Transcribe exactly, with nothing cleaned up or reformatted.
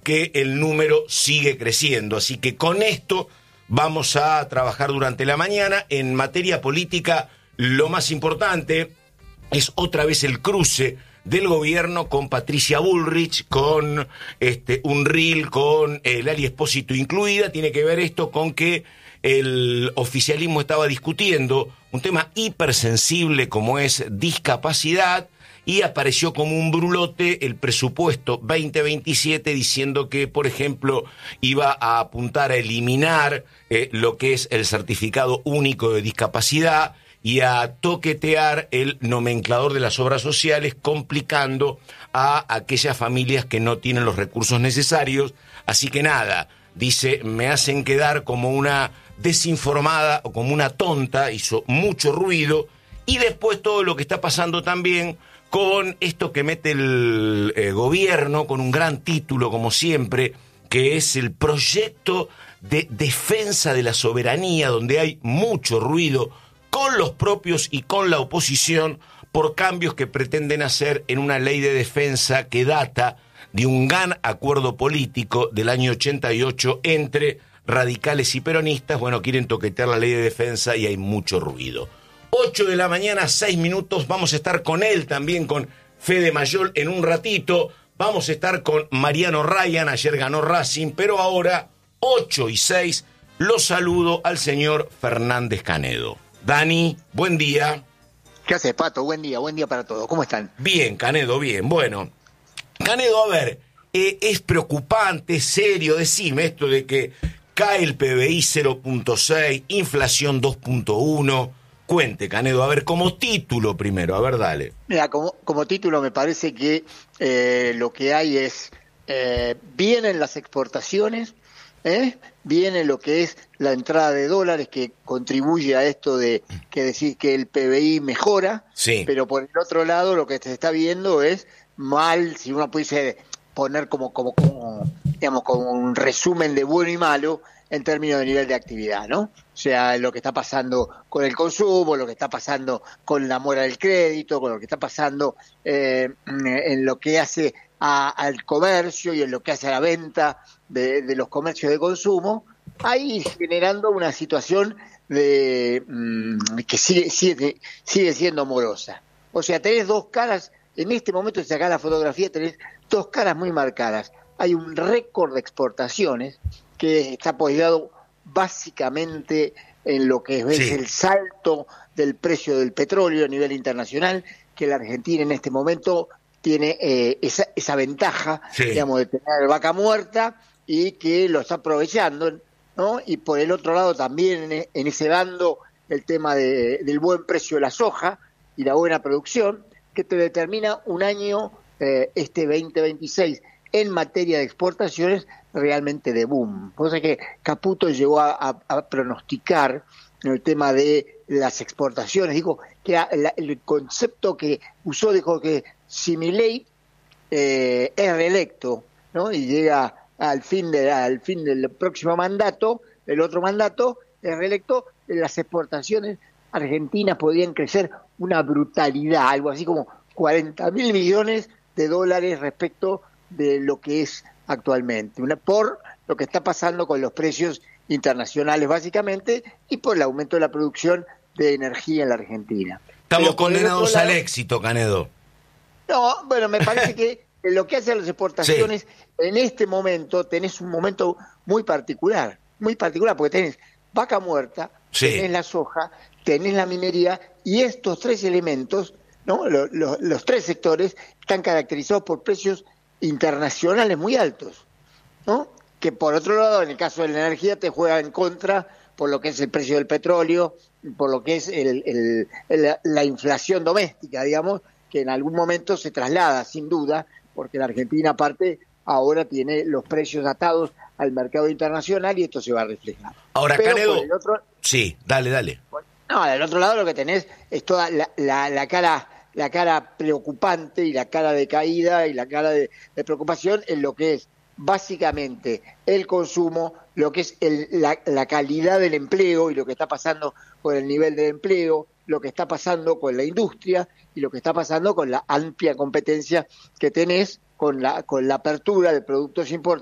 que el número sigue creciendo. Así que con esto vamos a trabajar durante la mañana. En materia política, lo más importante es otra vez el cruce del gobierno con Patricia Bullrich, con este, un reel, con eh, Lali Espósito incluida. Tiene que ver esto con que el oficialismo estaba discutiendo un tema hipersensible como es discapacidad, y apareció como un brulote el presupuesto veinte veintisiete diciendo que, por ejemplo, iba a apuntar a eliminar eh, lo que es el certificado único de discapacidad y a toquetear el nomenclador de las obras sociales, complicando a aquellas familias que no tienen los recursos necesarios. Así que nada, dice, me hacen quedar como una desinformada o como una tonta, hizo mucho ruido. Y después todo lo que está pasando también con esto que mete el eh, gobierno, con un gran título como siempre, que es el proyecto de defensa de la soberanía, donde hay mucho ruido con los propios y con la oposición por cambios que pretenden hacer en una ley de defensa que data de un gran acuerdo político del año ochenta y ocho entre radicales y peronistas. Bueno, quieren toquetear la ley de defensa y hay mucho ruido. ocho de la mañana, seis minutos, vamos a estar con él también, con Fede Mayol en un ratito. Vamos a estar con Mariano Ryan, ayer ganó Racing, pero ahora, ocho y seis, lo saludo al señor Fernández Canedo. Dani, buen día. ¿Qué haces, Pato? Buen día, buen día para todos. ¿Cómo están? Bien, Canedo, bien. Bueno, Canedo, a ver, eh, es preocupante, serio, decime esto de que cae el P B I cero punto seis, inflación dos punto uno. Cuente, Canedo, a ver, como título primero, a ver, dale. Mira, como, como título me parece que eh, lo que hay es, eh, vienen las exportaciones, ¿eh? viene lo que es la entrada de dólares que contribuye a esto de que decir que el P B I mejora, sí. Pero por el otro lado lo que se está viendo es mal, si uno pudiese poner como, como, como digamos, como un resumen de bueno y malo, en términos de nivel de actividad, ¿no? O sea, lo que está pasando con el consumo, lo que está pasando con la mora del crédito, con lo que está pasando eh, en lo que hace a, al comercio y en lo que hace a la venta de, de los comercios de consumo, ahí generando una situación de mmm, que sigue, sigue, sigue siendo morosa. O sea, tenés dos caras, en este momento, si sacás la fotografía, tenés dos caras muy marcadas. Hay un récord de exportaciones que está apoyado básicamente en lo que es sí. el salto del precio del petróleo a nivel internacional, que la Argentina en este momento tiene eh, esa, esa ventaja, sí. digamos, de tener vaca muerta y que lo está aprovechando, ¿no? Y por el otro lado también en, en ese bando el tema de, del buen precio de la soja y la buena producción, que te determina un año, eh, este veinte veintiséis, en materia de exportaciones, realmente de boom. Cosa que Caputo llegó a, a, a pronosticar en el tema de las exportaciones. Dijo que la, el concepto que usó, dijo que si Milei eh, es reelecto, ¿no? y llega al fin, de, al fin del próximo mandato, el otro mandato, es reelecto, las exportaciones argentinas podrían crecer una brutalidad, algo así como cuarenta mil millones de dólares respecto de lo que es actualmente, una, por lo que está pasando con los precios internacionales básicamente y por el aumento de la producción de energía en la Argentina. Estamos condenados lado, al éxito, Canedo. No, bueno, me parece que lo que hacen las exportaciones, sí. en este momento tenés un momento muy particular, muy particular, porque tenés vaca muerta, sí. tenés la soja, tenés la minería, y estos tres elementos, ¿no? Los, los, los tres sectores están caracterizados por precios internacionales muy altos, ¿no? Que por otro lado, en el caso de la energía, te juega en contra por lo que es el precio del petróleo, por lo que es el, el, el, la inflación doméstica, digamos, que en algún momento se traslada, sin duda, porque la Argentina, aparte, ahora tiene los precios atados al mercado internacional y esto se va a reflejar. Ahora, Pero Canedo, por el otro, sí, dale, dale. No, del otro lado lo que tenés es toda la, la, la cara... la cara preocupante y la cara de caída y la cara de, de preocupación en lo que es básicamente el consumo, lo que es el, la, la calidad del empleo y lo que está pasando con el nivel de empleo, lo que está pasando con la industria y lo que está pasando con la amplia competencia que tenés con la, con la apertura de productos importados